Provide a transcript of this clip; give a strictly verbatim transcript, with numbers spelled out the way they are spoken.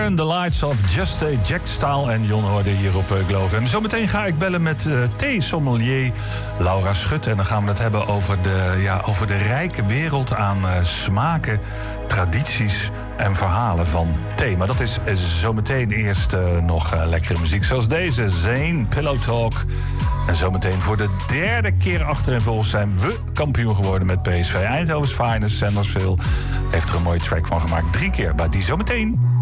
Turn the Lights Off, Just a Jack Staal en Jon hoorde hier op uh, Glove. En zometeen ga ik bellen met uh, thee-sommelier Laura Schut. En dan gaan we het hebben over de, ja, over de rijke wereld aan uh, smaken, tradities en verhalen van thee. Maar dat is uh, zometeen eerst uh, nog uh, lekkere muziek zoals deze. Zayn, Pillow Talk. En zometeen voor de derde keer achtereenvolgens zijn we kampioen geworden met P S V. Eindhoven's Finest, Sandersville heeft er een mooie track van gemaakt. Drie keer, maar die zometeen.